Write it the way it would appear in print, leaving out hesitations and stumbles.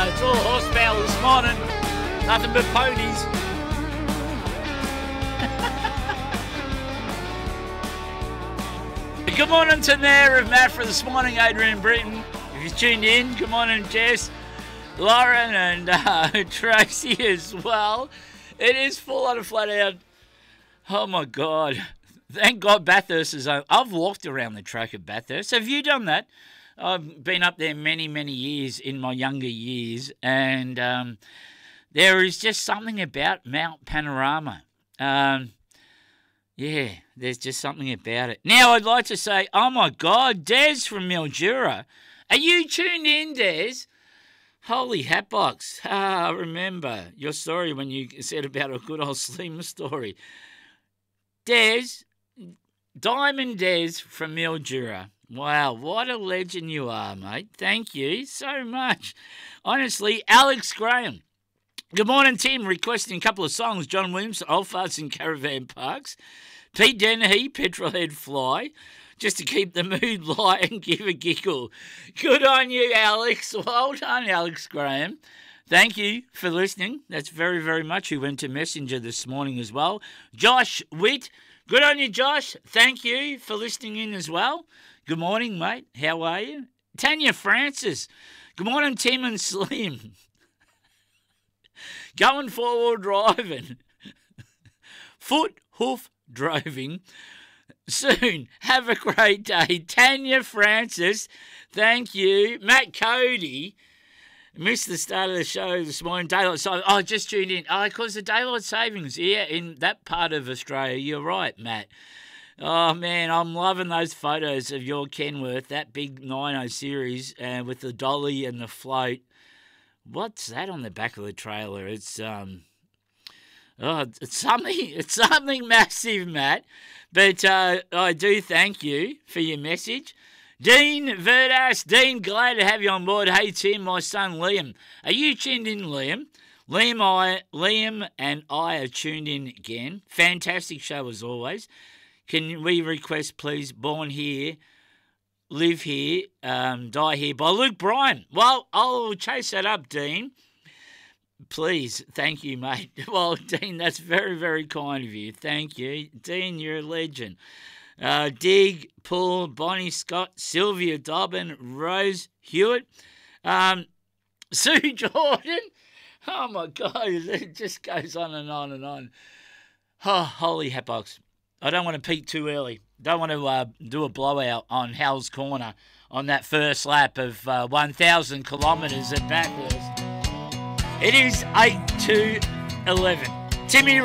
It's all horsepower this morning. Nothing but ponies. Good morning to Mayor of Maffra this morning, Adrian Britton. If you tuned in, good morning, Jess, Lauren, and Tracy as well. It is full on of flat out. Oh my God. Thank God Bathurst is over. I've walked around the track at Bathurst. Have you done that? I've been up there many, many years in my younger years, and there is just something about Mount Panorama. Yeah, there's just something about it. Now, I'd like to say, oh my God, Des from Mildura. Are you tuned in, Des? Holy hatbox. I remember your story when you said about a good old Slim story. Des, Diamond Des from Mildura. Wow, what a legend you are, mate. Thank you so much. Honestly, Alex Graham. Good morning, Tim. Requesting a couple of songs. John Williams, Old Farts and Caravan Parks. Pete Dennehy, Petrolhead Fly. Just to keep the mood light and give a giggle. Good on you, Alex. Well done, Alex Graham. Thank you for listening. That's very, very much. You went to Messenger this morning as well. Josh Witt. Good on you, Josh. Thank you for listening in as well. Good morning, mate. How are you? Tanya Francis. Good morning, Tim and Slim. Going forward driving. Foot hoof driving. Soon. Have a great day. Tanya Francis. Thank you. Matt Cody. Missed the start of the show this morning. Daylight savings. Oh, just tuned in. Oh, because the daylight savings. Yeah, in that part of Australia. You're right, Matt. Oh, man, I'm loving those photos of your Kenworth, that big 90 series, with the dolly and the float. What's that on the back of the trailer? It's something massive, Matt. But I do thank you for your message. Dean Verdas. Dean, glad to have you on board. Hey, Tim, my son Liam. Are you tuned in, Liam? Liam and I are tuned in again. Fantastic show as always. Can we request, please, Born Here, Live Here, Die Here by Luke Bryan? Well, I'll chase that up, Dean. Please, thank you, mate. Well, Dean, that's very, very kind of you. Thank you. Dean, you're a legend. Dig, Paul, Bonnie Scott, Sylvia Dobbin, Rose Hewitt, Sue Jordan. Oh, my God, it just goes on and on and on. Oh, holy hatbox. I don't want to peak too early. Don't want to do a blowout on Hal's Corner on that first lap of 1,000 kilometres at Bathurst. It is 8 to 11. Timmy